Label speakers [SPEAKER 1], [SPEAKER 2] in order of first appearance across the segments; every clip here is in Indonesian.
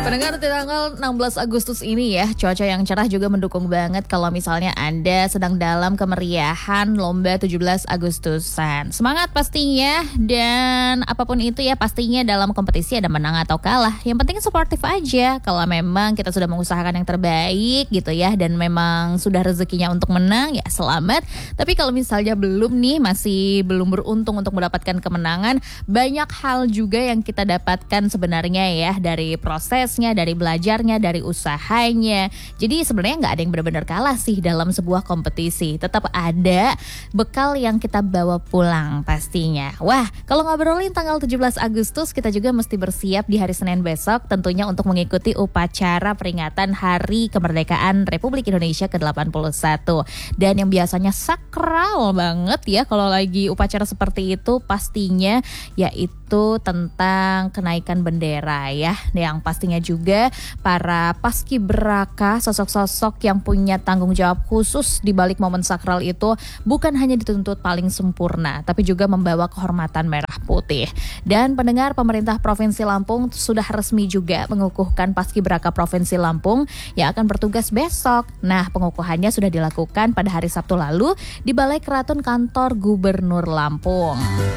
[SPEAKER 1] Pendengar, di tanggal 16 Agustus ini ya, cuaca yang cerah juga mendukung banget kalau misalnya Anda sedang dalam kemeriahan lomba 17 Agustusan. Semangat pastinya, dan apapun itu ya, pastinya dalam kompetisi ada menang atau kalah. Yang penting suportif aja. Kalau memang kita sudah mengusahakan yang terbaik gitu ya, dan memang sudah rezekinya untuk menang, ya selamat. Tapi kalau misalnya belum nih, masih belum beruntung untuk mendapatkan kemenangan, banyak hal juga yang kita dapatkan sebenarnya ya, dari proses, dari belajarnya, dari usahanya. Jadi sebenarnya nggak ada yang benar-benar kalah sih dalam sebuah kompetisi. Tetap ada bekal yang kita bawa pulang pastinya. Wah, kalau ngobrolin tanggal 17 Agustus, kita juga mesti bersiap di hari Senin besok tentunya untuk mengikuti upacara peringatan Hari Kemerdekaan Republik Indonesia ke-81. Dan yang biasanya sakral banget ya kalau lagi upacara seperti itu, pastinya yaitu tentang kenaikan bendera ya, yang pastinya juga para paskibraka, sosok-sosok yang punya tanggung jawab khusus di balik momen sakral itu bukan hanya dituntut paling sempurna, tapi juga membawa kehormatan merah putih. Dan pendengar, pemerintah Provinsi Lampung sudah resmi juga mengukuhkan paskibraka Provinsi Lampung yang akan bertugas besok. Nah, pengukuhannya sudah dilakukan pada hari Sabtu lalu di Balai Keraton Kantor Gubernur Lampung.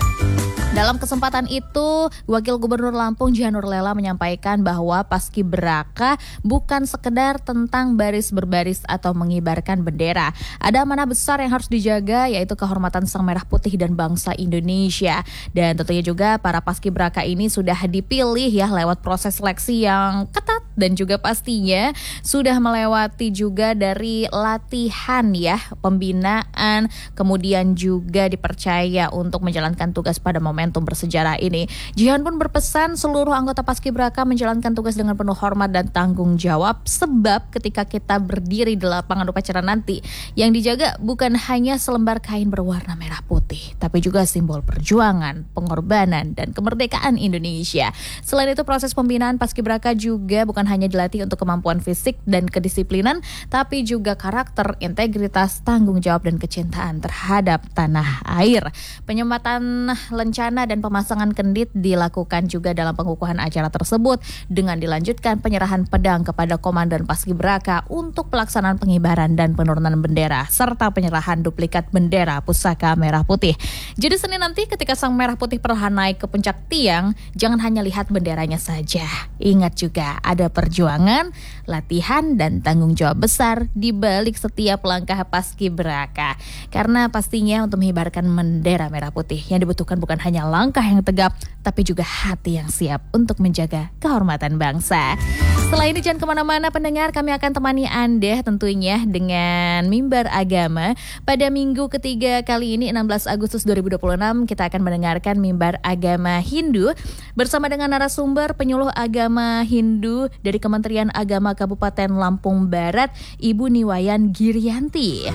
[SPEAKER 1] Dalam kesempatan itu, Wakil Gubernur Lampung Jihan Nurlela menyampaikan bahwa paskibraka bukan sekedar tentang baris berbaris atau mengibarkan bendera. Ada amanah besar yang harus dijaga, yaitu kehormatan Sang Merah Putih dan bangsa Indonesia. Dan tentunya juga para paskibraka ini sudah dipilih ya lewat proses seleksi yang ketat, dan juga pastinya sudah melewati juga dari latihan ya, pembinaan, kemudian juga dipercaya untuk menjalankan tugas pada momentum bersejarah ini. Jihan pun berpesan seluruh anggota paskibraka menjalankan tugas dengan penuh hormat dan tanggung jawab, sebab ketika kita berdiri di lapangan upacara nanti, yang dijaga bukan hanya selembar kain berwarna merah putih, tapi juga simbol perjuangan, pengorbanan, dan kemerdekaan Indonesia. Selain itu, proses pembinaan paskibraka juga bukan hanya dilatih untuk kemampuan fisik dan kedisiplinan, tapi juga karakter, integritas, tanggung jawab, dan kecintaan terhadap tanah air. Penyempatan lencana dan pemasangan kendit dilakukan juga dalam pengukuhan acara tersebut, dengan dilanjutkan penyerahan pedang kepada komandan paskibraka untuk pelaksanaan pengibaran dan penurunan bendera, serta penyerahan duplikat bendera pusaka merah putih. Jadi Senin nanti ketika Sang Merah Putih perlahan naik ke puncak tiang, jangan hanya lihat benderanya saja. Ingat juga ada perjuangan, latihan, dan tanggung jawab besar di balik setiap langkah paskibraka. Karena pastinya untuk mengibarkan bendera merah putih yang dibutuhkan bukan hanya langkah yang tegap, tapi juga hati yang siap untuk menjaga kehormatan bangsa. Setelah ini jangan kemana-mana pendengar, kami akan temani Anda tentunya dengan Mimbar Agama. Pada minggu ketiga kali ini 16 Agustus 2026 kita akan mendengarkan Mimbar Agama Hindu bersama dengan narasumber penyuluh agama Hindu dari Kementerian Agama Kabupaten Lampung Barat, Ibu Niwayan Girianti.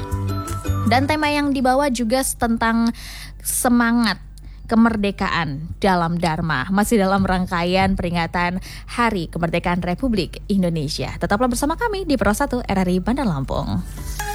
[SPEAKER 1] Dan tema yang dibawa juga tentang semangat kemerdekaan dalam Dharma, masih dalam rangkaian peringatan Hari Kemerdekaan Republik Indonesia. Tetaplah bersama kami di Pro 1 RRI Bandar Lampung.